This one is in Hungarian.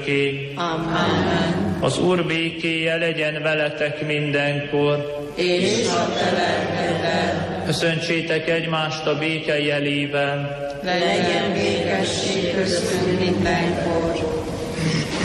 Amen. Az Úr békéje legyen veletek mindenkor. És a te lelkeddel. Köszöntsétek egymást a béke jelével. Legyen békesség köztünk mindenkor.